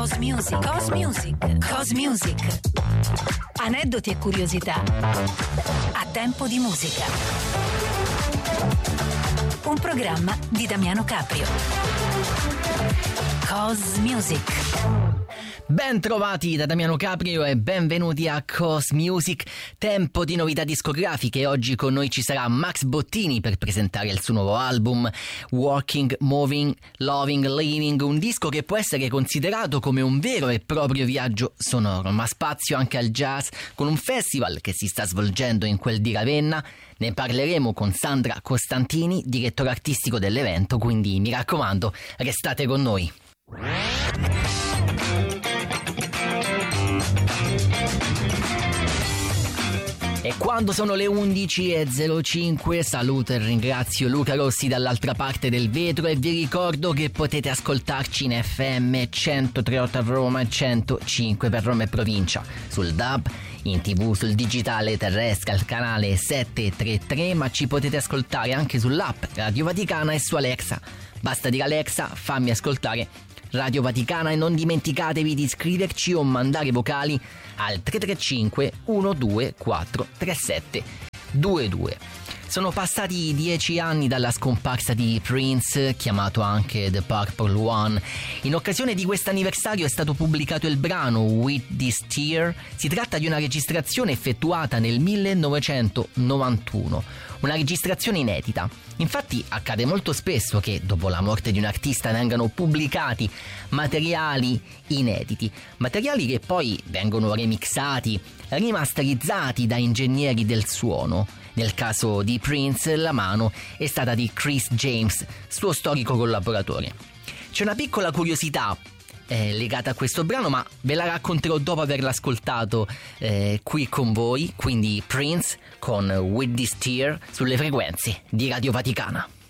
Cos Music. Cos Music. Cos Music. Aneddoti e curiosità a tempo di musica. Un programma di Damiano Caprio. Cos Music. Ben trovati da Damiano Caprio e benvenuti a Cos Music, tempo di novità discografiche. Oggi con noi ci sarà Max Bottini per presentare il suo nuovo album Walking, Moving, Loving, Living, un disco che può essere considerato come un vero e proprio viaggio sonoro, ma spazio anche al jazz con un festival che si sta svolgendo in quel di Ravenna. Ne parleremo con Sandra Costantini, direttore artistico dell'evento, quindi mi raccomando, restate con noi. E quando sono le 11:05 saluto e ringrazio Luca Rossi dall'altra parte del vetro e vi ricordo che potete ascoltarci in FM 103.8 a Roma e 105 per Roma e provincia, sul DAB, in TV, sul digitale terrestre al canale 733, ma ci potete ascoltare anche sull'app Radio Vaticana e su Alexa. Basta dire Alexa, fammi ascoltare Radio Vaticana e non dimenticatevi di iscriverci o mandare vocali al 335 124 3722. Sono passati 10 anni dalla scomparsa di Prince, chiamato anche The Purple One. In occasione di questo anniversario è stato pubblicato il brano With This Tear. Si tratta di una registrazione effettuata nel 1991, una registrazione inedita. Infatti accade molto spesso che dopo la morte di un artista vengano pubblicati materiali inediti, materiali che poi vengono remixati, rimasterizzati da ingegneri del suono. Nel caso di Prince la mano è stata di Chris James, suo storico collaboratore. C'è una piccola curiosità legata a questo brano, ma ve la racconterò dopo averla ascoltato qui con voi. Quindi Prince con With This Tear sulle frequenze di Radio Vaticana.